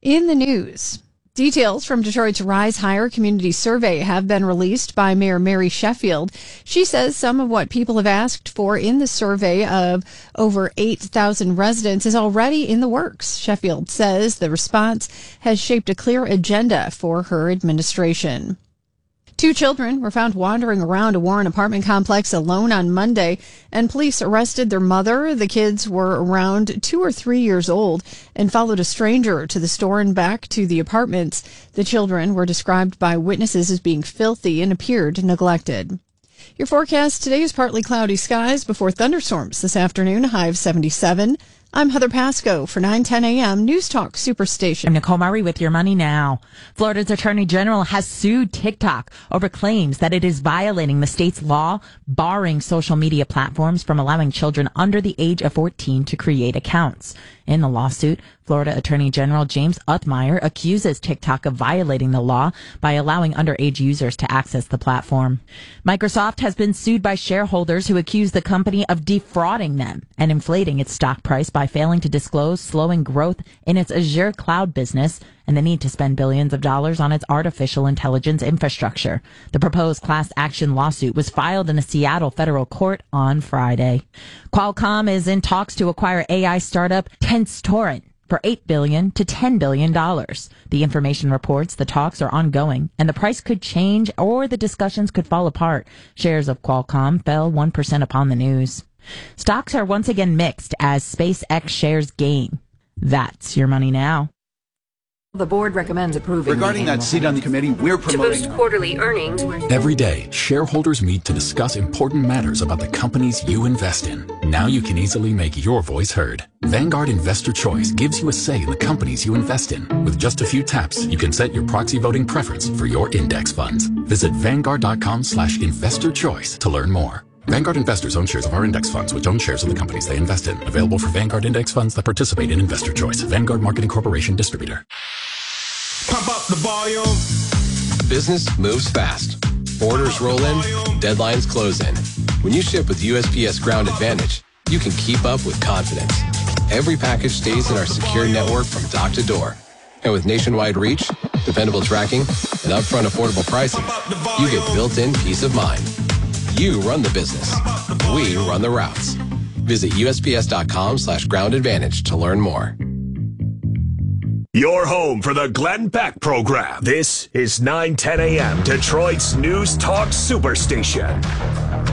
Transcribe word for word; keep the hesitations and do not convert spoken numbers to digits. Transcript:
In the news, details from Detroit's Rise Higher Community Survey have been released by Mayor Mary Sheffield. She says some of what people have asked for in the survey of over eight thousand residents is already in the works. Sheffield says the response has shaped a clear agenda for her administration. Two children were found wandering around a Warren apartment complex alone on Monday, and police arrested their mother. The kids were around two or three years old and followed a stranger to the store and back to the apartments. The children were described by witnesses as being filthy and appeared neglected. Your forecast today is partly cloudy skies before thunderstorms this afternoon, high of seventy-seven. I'm Heather Pasco for nine ten a.m. News Talk Superstation. I'm Nicole Murray with your money now. Florida's Attorney General has sued TikTok over claims that it is violating the state's law barring social media platforms from allowing children under the age of fourteen to create accounts. In the lawsuit, Florida Attorney General James Uthmeyer accuses TikTok of violating the law by allowing underage users to access the platform. Microsoft has been sued by shareholders who accuse the company of defrauding them and inflating its stock price by failing to disclose slowing growth in its Azure cloud business and the need to spend billions of dollars on its artificial intelligence infrastructure. The proposed class action lawsuit was filed in a Seattle federal court on Friday. Qualcomm is in talks to acquire A I startup Tenstorrent for eight billion dollars to ten billion dollars. The information reports the talks are ongoing and the price could change or the discussions could fall apart. Shares of Qualcomm fell one percent upon the news. Stocks are once again mixed as SpaceX shares gain. That's your money now. The board recommends approving. Regarding that seat on the committee, we're promoting to boost quarterly earnings. Every day, shareholders meet to discuss important matters about the companies you invest in. Now you can easily make your voice heard. Vanguard Investor Choice gives you a say in the companies you invest in. With just a few taps, you can set your proxy voting preference for your index funds. Visit Vanguard.com slash investor choice to learn more. Vanguard investors own shares of our index funds, which own shares of the companies they invest in. Available for Vanguard index funds that participate in Investor Choice. Vanguard Marketing Corporation Distributor. Pump up the volume. Business moves fast. Orders roll in, deadlines close in. When you ship with U S P S Ground Advantage, you can keep up with confidence. Every package stays in our secure network from dock to door. And with nationwide reach, dependable tracking, and upfront affordable pricing, you get built-in peace of mind. You run the business. We run the routes. Visit USPS.com slash ground advantage to learn more. Your home for the Glenn Beck program. This is nine ten a.m. Detroit's News Talk Superstation.